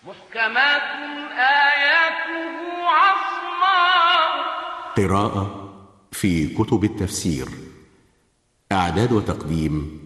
محكمات آياته عصماء. قراءة في كتب التفسير. إعداد وتقديم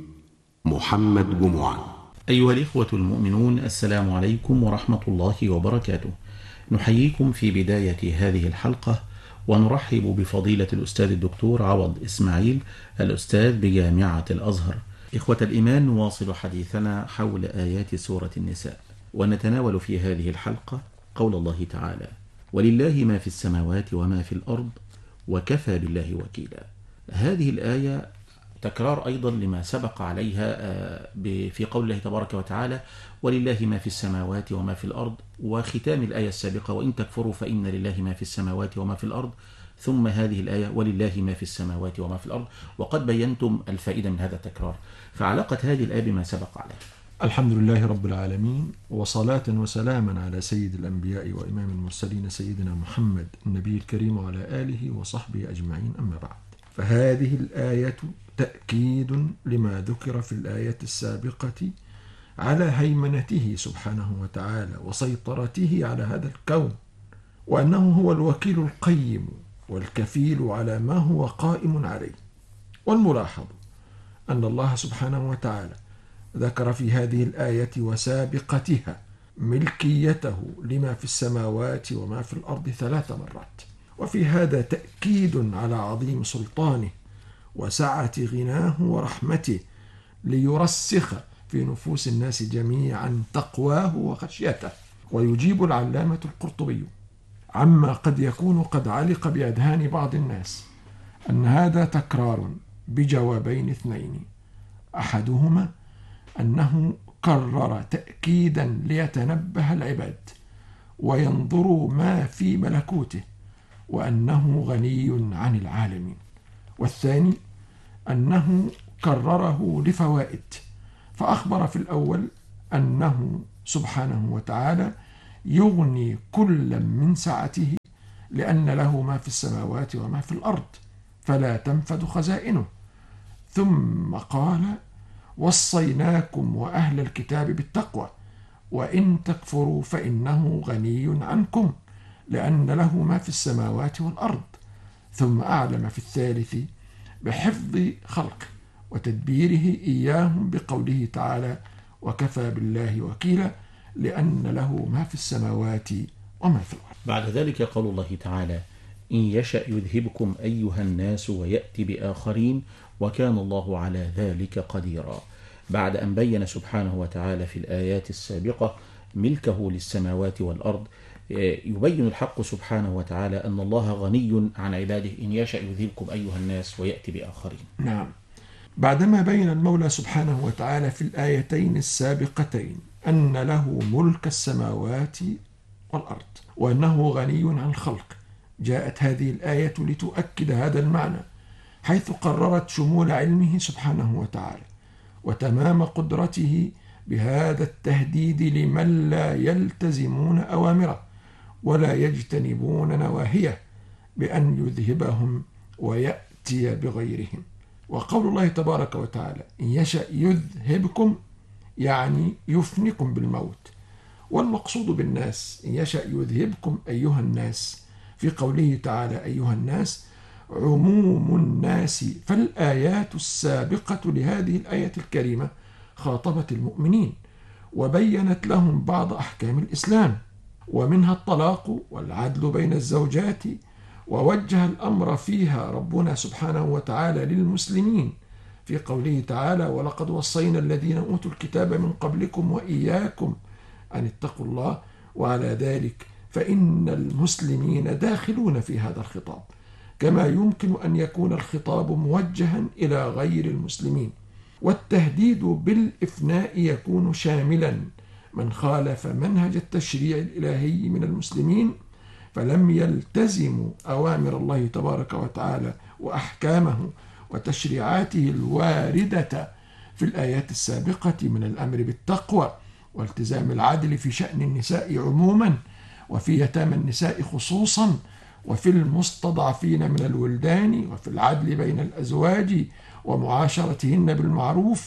محمد جمعة. أيها الإخوة المؤمنون، السلام عليكم ورحمة الله وبركاته. نحييكم في بداية هذه الحلقة ونرحب بفضيلة الأستاذ الدكتور عوض إسماعيل، الأستاذ بجامعة الأزهر. إخوة الإيمان، نواصل حديثنا حول آيات سورة النساء، ونتناول في هذه الحلقة قول الله تعالى: ولله ما في السماوات وما في الأرض وكفى بالله وكيلا. هذه الآية تكرار أيضا لما سبق عليها في قول الله تبارك وتعالى: ولله ما في السماوات وما في الأرض، وختام الآية السابقة: وإن تكفروا فإن لله ما في السماوات وما في الأرض، ثم هذه الآية: ولله ما في السماوات وما في الأرض. وقد بينتم الفائدة من هذا التكرار، فعلاقة هذه الآية بما سبق عليه. الحمد لله رب العالمين، وصلاة وسلاما على سيد الأنبياء وإمام المرسلين سيدنا محمد النبي الكريم وعلى آله وصحبه أجمعين، أما بعد. فهذه الآية تأكيد لما ذكر في الآية السابقة على هيمنته سبحانه وتعالى وسيطرته على هذا الكون، وأنه هو الوكيل القيم والكفيل على ما هو قائم عليه. والملاحظ أن الله سبحانه وتعالى ذكر في هذه الآية وسابقتها ملكيته لما في السماوات وما في الأرض 3 مرات، وفي هذا تأكيد على عظيم سلطانه وسعة غناه ورحمته ليرسخ في نفوس الناس جميعا تقواه وخشيته. ويجيب العلامة القرطبي عما قد يكون قد علق بأذهان بعض الناس أن هذا تكرار بجوابين 2: أحدهما أنه كرر تأكيدا ليتنبه العباد وينظروا ما في ملكوته وأنه غني عن العالمين، والثاني أنه كرره لفوائد، فأخبر في الأول أنه سبحانه وتعالى يغني كل من سعته لأن له ما في السماوات وما في الأرض فلا تنفد خزائنه، ثم قال: وصيناكم وأهل الكتاب بالتقوى وإن تكفروا فإنه غني عنكم لأن له ما في السماوات والأرض، ثم أعلم في الثالث بحفظ خلقه وتدبيره إياهم بقوله تعالى: وكفى بالله وكيلا لأن له ما في السماوات وما في الأرض. بعد ذلك قول الله تعالى: إن يشأ يذهبكم أيها الناس ويأتي بآخرين وكان الله على ذلك قديرا. بعد أن بين سبحانه وتعالى في الآيات السابقة ملكه للسماوات والأرض، يبين الحق سبحانه وتعالى أن الله غني عن عباده. إن يشأ يذهبكم أيها الناس ويأتي بآخرين. نعم، بعدما بين المولى سبحانه وتعالى في الآيتين السابقتين أن له ملك السماوات والأرض وأنه غني عن الخلق، جاءت هذه الآية لتؤكد هذا المعنى، حيث قررت شمول علمه سبحانه وتعالى وتمام قدرته بهذا التهديد لمن لا يلتزمون أوامره ولا يجتنبون نواهيه بأن يذهبهم ويأتي بغيرهم. وقول الله تبارك وتعالى: إن يشأ يذهبكم يعني يفنكم بالموت، والمقصود بالناس إن يشأ يذهبكم أيها الناس في قوله تعالى أيها الناس عموم الناس، فالآيات السابقة لهذه الآية الكريمة خاطبت المؤمنين وبينت لهم بعض أحكام الإسلام، ومنها الطلاق والعدل بين الزوجات، ووجه الأمر فيها ربنا سبحانه وتعالى للمسلمين في قوله تعالى: ولقد وصينا الذين أوتوا الكتاب من قبلكم وإياكم أن اتقوا الله. وعلى ذلك فإن المسلمين داخلون في هذا الخطاب، كما يمكن أن يكون الخطاب موجها إلى غير المسلمين. والتهديد بالإفناء يكون شاملا من خالف منهج التشريع الإلهي من المسلمين فلم يلتزموا أوامر الله تبارك وتعالى وأحكامه وتشريعاته الواردة في الآيات السابقة من الأمر بالتقوى والتزام العدل في شأن النساء عموما وفي يتامى النساء خصوصا وفي المستضعفين من الولدان وفي العدل بين الأزواج ومعاشرتهن بالمعروف،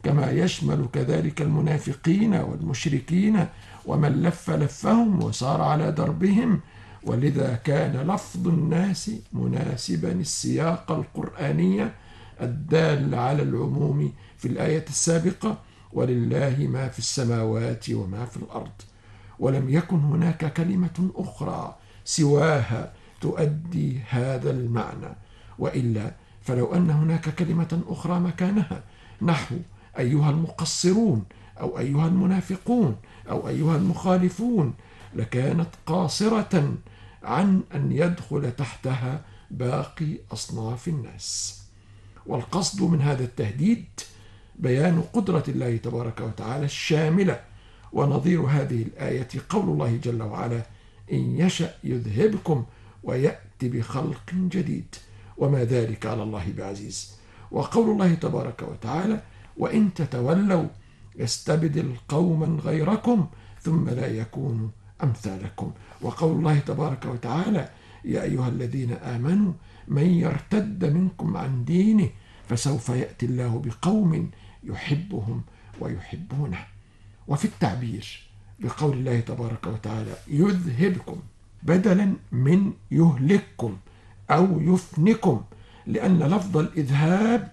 كما يشمل كذلك المنافقين والمشركين ومن لف لفهم وسار على دربهم، ولذا كان لفظ الناس مناسبا السياق القرآني الدال على العموم في الآية السابقة: ولله ما في السماوات وما في الأرض. ولم يكن هناك كلمة أخرى سواها تؤدي هذا المعنى، وإلا فلو أن هناك كلمة أخرى مكانها نحو أيها المقصرون أو أيها المنافقون أو أيها المخالفون لكانت قاصرة عن أن يدخل تحتها باقي أصناف الناس. والقصد من هذا التهديد بيان قدرة الله تبارك وتعالى الشاملة، ونظير هذه الآية قول الله جل وعلا: إن يشأ يذهبكم ويأتي بخلق جديد وما ذلك على الله بعزيز. وقول الله تبارك وتعالى: وإن تتولوا يستبدل قوما غيركم ثم لا يكونوا أمثالكم. وقول الله تبارك وتعالى: يا أيها الذين آمنوا من يرتد منكم عن دينه فسوف يأتي الله بقوم يحبهم ويحبونه. وفي التعبير بقول الله تبارك وتعالى يذهبكم بدلا من يهلككم أو يفنكم، لأن لفظ الإذهاب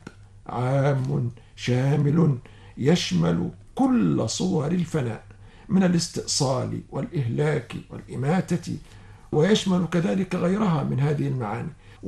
عام شامل يشمل كل صور الفناء من الاستئصال والإهلاك والإماتة، ويشمل كذلك غيرها من هذه المعاني.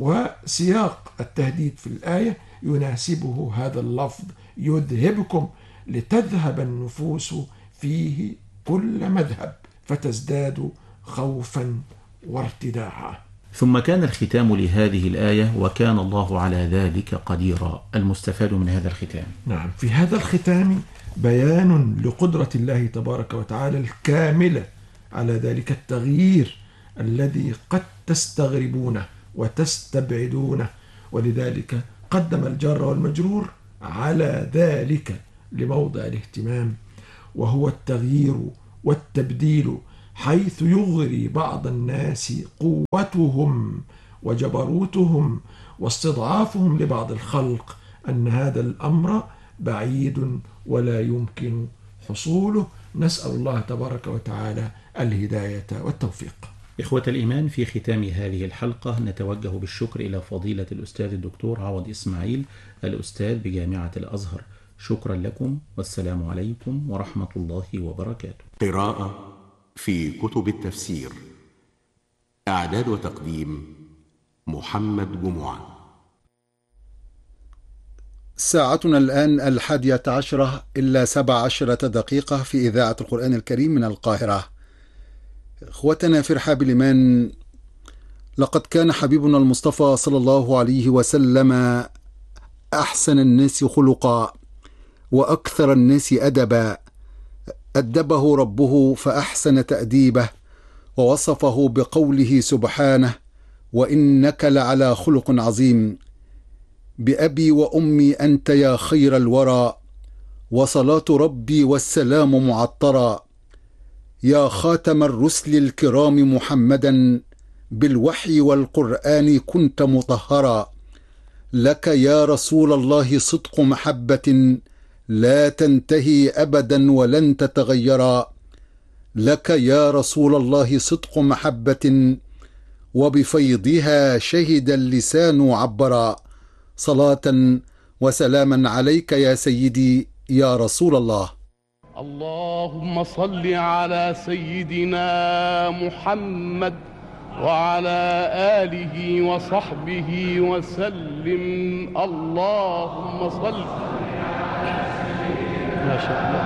وسياق التهديد في الآية يناسبه هذا اللفظ يذهبكم، لتذهب النفوس فيه كل مذهب فتزداد خوفا وارتداعا. ثم كان الختام لهذه الآية: وكان الله على ذلك قديرا. المستفاد من هذا الختام: نعم، في هذا الختام بيان لقدرة الله تبارك وتعالى الكاملة على ذلك التغيير الذي قد تستغربونه وتستبعدونه، ولذلك قدم الجار والمجرور على ذلك لموضع الاهتمام، وهو التغيير والتبديل، حيث يغري بعض الناس قوتهم وجبروتهم واستضعافهم لبعض الخلق أن هذا الأمر بعيد ولا يمكن حصوله. نسأل الله تبارك وتعالى الهداية والتوفيق. إخوة الإيمان، في ختام هذه الحلقة نتوجه بالشكر إلى فضيلة الأستاذ الدكتور عوض إسماعيل، الأستاذ بجامعة الأزهر. شكرا لكم، والسلام عليكم ورحمة الله وبركاته. قراءة في كتب التفسير. إعداد وتقديم محمد جمعة. ساعتنا الآن 11:17 في إذاعة القرآن الكريم من القاهرة. إخوتنا في رحاب الإيمان، لقد كان حبيبنا المصطفى صلى الله عليه وسلم أحسن الناس خلقا وأكثر الناس أدبا، أدبه ربه فأحسن تأديبه، ووصفه بقوله سبحانه: وإنك لعلى خلق عظيم. بأبي وأمي أنت يا خير الورى، وصلاة ربي والسلام معطرا. يا خاتم الرسل الكرام محمدا، بالوحي والقرآن كنت مطهرا. لك يا رسول الله صدق محبة، لا تنتهي أبدا ولن تتغيرا. لك يا رسول الله صدق محبة، وبفيضها شهد اللسان عبرا. صلاة وسلاما عليك يا سيدي يا رسول الله. اللهم صل على سيدنا محمد وعلى آله وصحبه وسلم. اللهم صل على سيدنا ما شاء الله.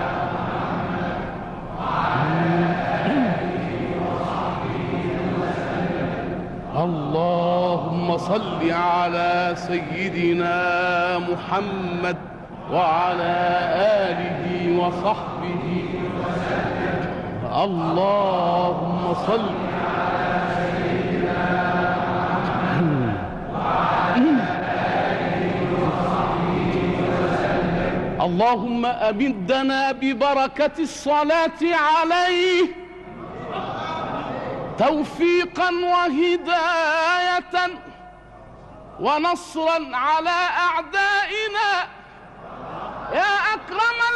اللهم صل على سيدنا محمد وعلى آله وصحبه وسلم. اللهم صل على سيدنا محمد وعلى آله وصحبه وسلم. اللهم أمدنا ببركة الصلاة عليه توفيقا وهداية ونصرا على أعدائنا. يا أكرم